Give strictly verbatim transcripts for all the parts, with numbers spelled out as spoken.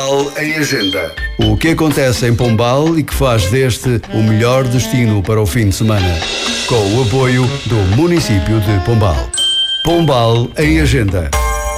Pombal em Agenda. O que acontece em Pombal e que faz deste o melhor destino para o fim de semana. Com o apoio do município de Pombal. Pombal em Agenda.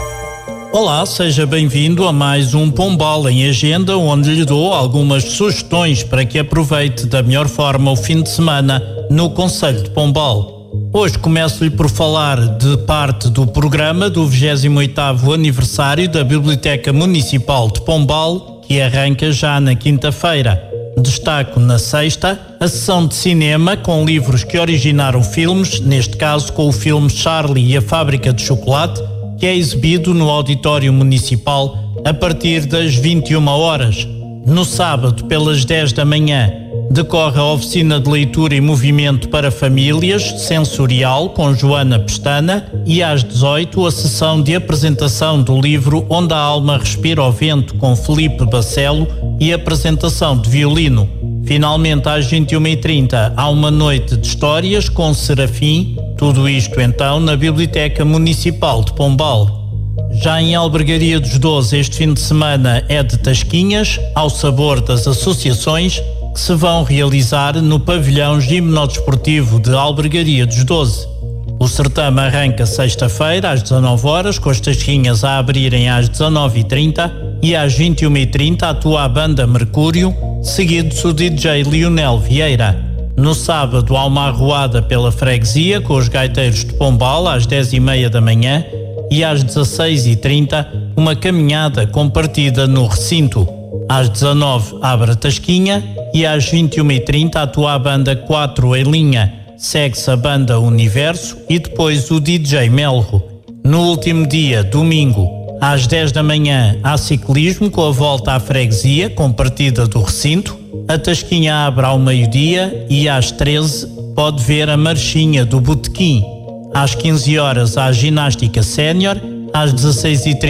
Olá, seja bem-vindo a mais um Pombal em Agenda, onde lhe dou algumas sugestões para que aproveite da melhor forma o fim de semana no concelho de Pombal. Hoje começo-lhe por falar de parte do programa do vigésimo oitavo aniversário da Biblioteca Municipal de Pombal, que arranca já na quinta-feira. Destaco na sexta a sessão de cinema com livros que originaram filmes, neste caso com o filme Charlie e a Fábrica de Chocolate, que é exibido no Auditório Municipal a partir das vinte e uma horas. No sábado, pelas dez da manhã, decorre a oficina de leitura e movimento para famílias, sensorial, com Joana Pestana, e às dezoito a sessão de apresentação do livro Onde a Alma Respira o Vento, com Felipe Bacelo, e apresentação de violino. Finalmente, às vinte e uma e trinta, há uma noite de histórias com Serafim, tudo isto então na Biblioteca Municipal de Pombal. Já em Albergaria dos Doze, este fim de semana é de tasquinhas, ao sabor das associações, que se vão realizar no pavilhão gimnodesportivo de Albergaria dos Doze. O certame arranca sexta-feira às dezanove horas, com as tasquinhas a abrirem às dezanove e trinta, e às vinte e uma e trinta atua a banda Mercúrio, seguido-se o D J Lionel Vieira. No sábado há uma arruada pela freguesia com os gaiteiros de Pombal às dez e meia da manhã, e às dezasseis e trinta uma caminhada com partida no recinto. Às dezanove abre a tasquinha e às vinte e uma e trinta atua a banda quatro em linha. Segue-se a banda Universo e depois o D J Melro. No último dia, domingo, às dez da manhã há ciclismo com a volta à freguesia com partida do recinto. A tasquinha abre ao meio-dia e às treze pode ver a marchinha do Botequim. Às quinze horas há ginástica sénior, às dezasseis e trinta